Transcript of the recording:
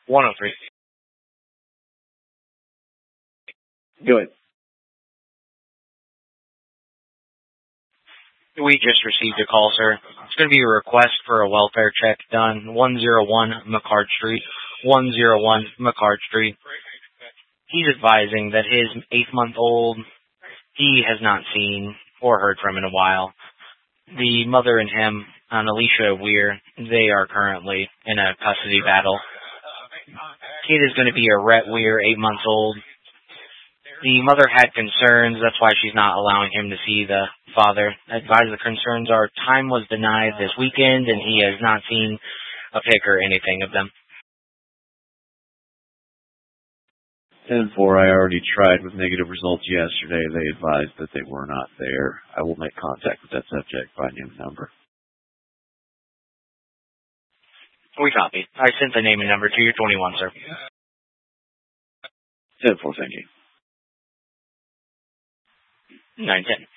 103. Go ahead. We just received a call, sir. It's going to be a request for a welfare check done. 101 McCart Street. 101 McCart Street. He's advising that his 8-month-old he has not seen or heard from in a while. The mother and him, Alicia Weir, they are currently in a custody battle. Kid is going to be a Rhett Weir, 8 months old. The mother had concerns, that's why she's not allowing him to see the father. Advised the concerns are time was denied this weekend and he has not seen a pic or anything of them. 10-4, I already tried with negative results yesterday. They advised that they were not there. I will make contact with that subject by name and number. We copy. I sent the name and number to your 21, sir. 10-4, thank you. 910.